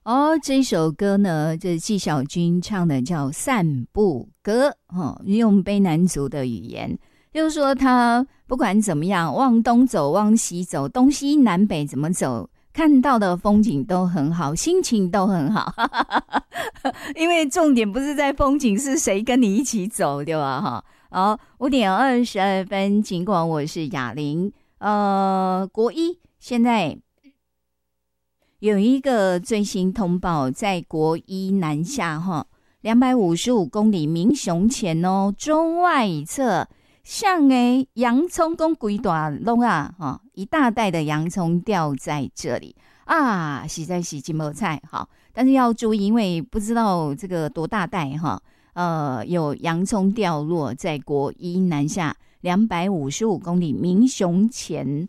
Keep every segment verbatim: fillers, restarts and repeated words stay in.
哦，这首歌呢，这纪晓君唱的叫《散步歌》哦，用卑南族的语言，就是说他不管怎么样，往东走，往西走，东西南北怎么走，看到的风景都很好，心情都很好，因为重点不是在风景，是谁跟你一起走，对吧？哈，好，五点二十二分，尽管我是雅玲，呃，国一现在。有一个最新通报，在国一南下哈，两百五十五公里民雄前哦，中外侧像诶洋葱公规大弄啊哈，一大袋的洋葱掉在这里啊，实在是金毛菜哈，但是要注意，因为不知道这个多大袋哈，呃，有洋葱掉落在国一南下两百五十五公里民雄前。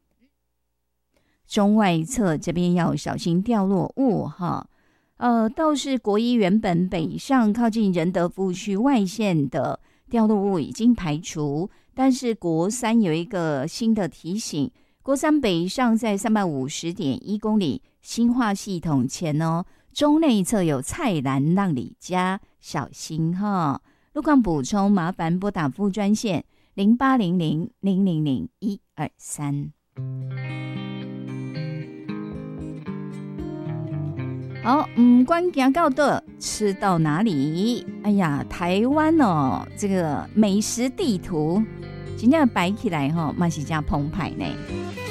中外侧这边要小心掉落物哈，呃，倒是国一原本北上靠近仁德服务区外线的掉落物已经排除，但是国三有一个新的提醒，国三北上在三百五十点一公里新化系统前哦，中内侧有菜篮让你家小心哈。路况补充，麻烦拨打服务专线零八零零零零零一二三。好，嗯，关行到的吃到哪里？哎呀，台湾哦，这个美食地图真正摆起来哈、哦，嘛是真澎湃呢。